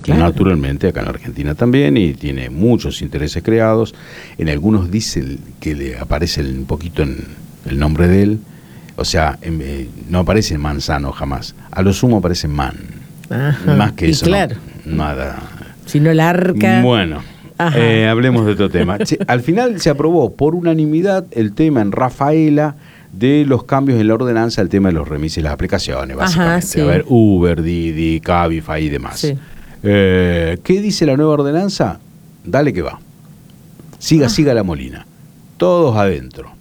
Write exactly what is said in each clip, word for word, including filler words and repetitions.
claro. Naturalmente, acá en la Argentina también, y tiene muchos intereses creados. En algunos dice que le aparece un poquito en el nombre de él. O sea, en, eh, no aparece Manzano jamás. A lo sumo aparece Man. Ajá. Más que Y eso, claro. no, nada. Sino el arca. Bueno, eh, hablemos de otro tema. Che, al final se aprobó por unanimidad el tema en Rafaela de los cambios en la ordenanza, el tema de los remises y las aplicaciones, básicamente. Ajá, sí. A ver, Uber, Didi, Cabify y demás. Sí. Eh, ¿Qué dice la nueva ordenanza? Dale que va. Siga, ah. siga la Molina. Todos adentro.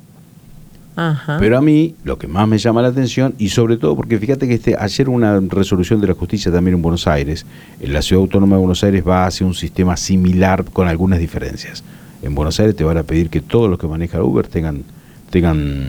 Ajá. Pero a mí, lo que más me llama la atención, y sobre todo porque fíjate que este, ayer una resolución de la justicia también en Buenos Aires, en la Ciudad Autónoma de Buenos Aires va hacia un sistema similar con algunas diferencias. En Buenos Aires te van a pedir que todos los que manejan Uber tengan, tengan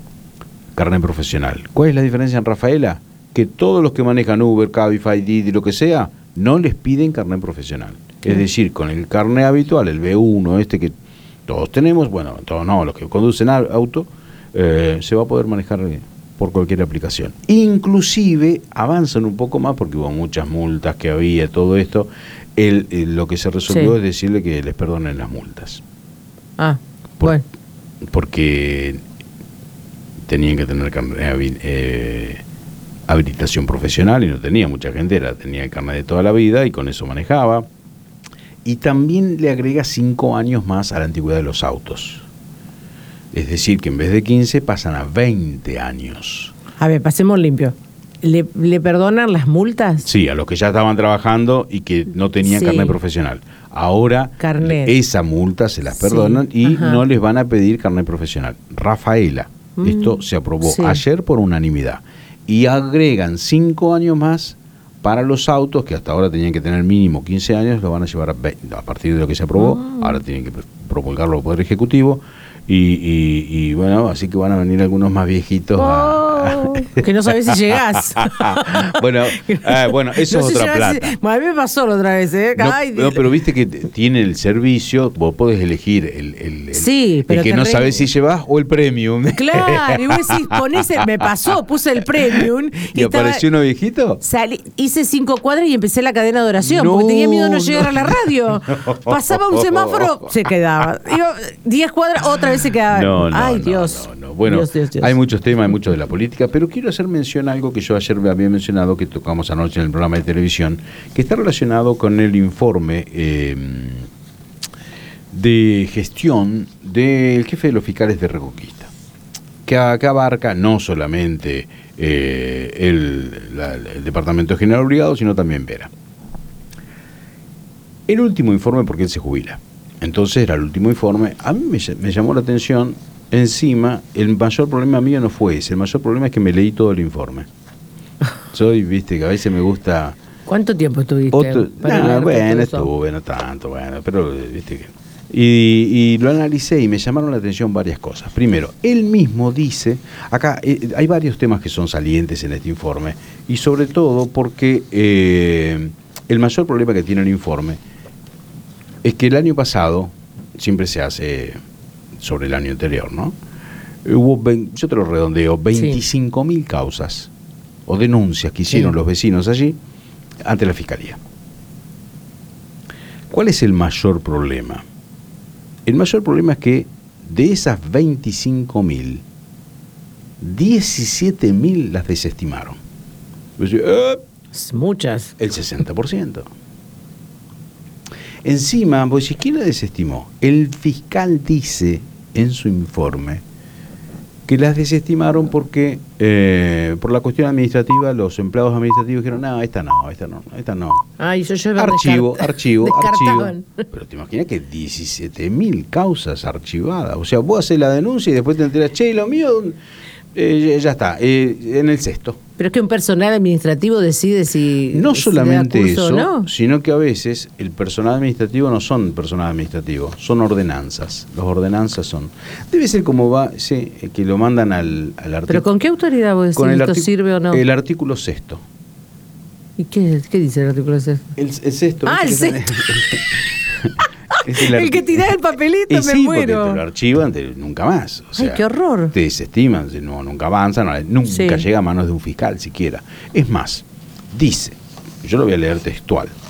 carnet profesional. ¿Cuál es la diferencia en Rafaela? Que todos los que manejan Uber, Cabify, Didi, lo que sea, no les piden carnet profesional. ¿Qué? Es decir, con el carnet habitual, el B uno, este que todos tenemos, bueno, todos no, los que conducen auto, Eh, se va a poder manejar por cualquier aplicación. Inclusive avanzan un poco más porque hubo muchas multas que había, todo esto. El, el, lo que se resolvió sí. es decirle que les perdonen las multas. Ah, por, bueno. Porque tenían que tener eh, habilitación profesional y no tenía mucha gente, era, tenía el carnet de toda la vida y con eso manejaba. Y también le agrega cinco años más a la antigüedad de los autos. Es decir, que en vez de quince pasan a veinte años. A ver, pasemos limpio. ¿Le, ¿Le perdonan las multas? Sí, a los que ya estaban trabajando y que no tenían sí. carnet profesional. Ahora carnet. esa multa se las perdonan sí. y Ajá. no les van a pedir carnet profesional. Rafaela, mm. esto se aprobó sí. ayer por unanimidad. Y agregan cinco años más para los autos que hasta ahora tenían que tener mínimo quince años, lo van a llevar a veinte. A partir de lo que se aprobó, mm. ahora tienen que promulgarlo al Poder Ejecutivo. Y, y, y bueno, así que van a venir algunos más viejitos. Oh, a, a... que no sabés si llegás. bueno, eh, bueno, eso no es otra plata. Si... Bueno, a mí me pasó la otra vez, ¿eh? No, Ay, no, pero viste que tiene el servicio, vos podés elegir el, el, el, sí, pero el que no re... sabés si llevás o el premium. Claro, y vos decís, ponés el, me pasó, puse el premium. ¿Y, ¿Y apareció uno viejito? Salí, hice cinco cuadras y empecé la cadena de oración, no, porque tenía miedo de no llegar no, a la radio. No. Pasaba un semáforo, se quedaba. Iba diez cuadras, otra vez se quedaba. No, no, Ay, no, Dios. No, no. Bueno, Dios, Dios, Dios. Hay muchos temas, hay mucho de la política, pero quiero hacer mención a algo que yo ayer había mencionado, que tocamos anoche en el programa de televisión, que está relacionado con el informe eh, de gestión del jefe de los fiscales de Reconquista, que, que abarca no solamente eh, el, la, el Departamento General Brigado, sino también Vera. El último informe, porque él se jubila. Entonces era el último informe. A mí me, me llamó la atención. Encima, el mayor problema mío no fue ese. El mayor problema es que me leí todo el informe. Soy, viste, que a veces me gusta... ¿Cuánto tiempo estuviste? Otro, nah, bueno, estuve, no tanto, bueno, pero viste que... Y, y lo analicé y me llamaron la atención varias cosas. Primero, él mismo dice... Acá eh, hay varios temas que son salientes en este informe. Y sobre todo porque eh, el mayor problema que tiene el informe es que el año pasado, siempre se hace sobre el año anterior, ¿no? Hubo, veinte, yo te lo redondeo, veinticinco mil sí. causas o denuncias que hicieron sí. los vecinos allí ante la Fiscalía. ¿Cuál es el mayor problema? El mayor problema es que de esas veinticinco mil, diecisiete mil las desestimaron. Eh, Muchas. El sesenta por ciento. Encima, vos decís, ¿quién la desestimó? El fiscal dice en su informe que las desestimaron porque eh, por la cuestión administrativa los empleados administrativos dijeron, no, esta no, esta no, esta no. Ay, yo, yo archivo, descart- archivo, descartaban. archivo. Pero te imaginas que diecisiete mil causas archivadas. O sea, vos haces la denuncia y después te enteras, che, lo mío, eh, ya está, eh, en el sexto. Pero es que un personal administrativo decide si... No solamente si eso, no. sino que a veces el personal administrativo no son personal administrativo, son ordenanzas. Los ordenanzas son... Debe ser como va, sí, que lo mandan al, al artículo... ¿Pero con qué autoridad vos decís esto artic- sirve o no? El artículo sexto. ¿Y qué, qué dice el artículo sexto? El, el sexto. Ah, el sexto. Es el, el que tirás el papelito, y me sí, muero. Porque te lo archivan te, nunca más. O sea, ay, qué horror. Te desestiman, no, nunca avanzan, no, nunca sí. llega a manos de un fiscal siquiera. Es más, dice, yo lo voy a leer textual,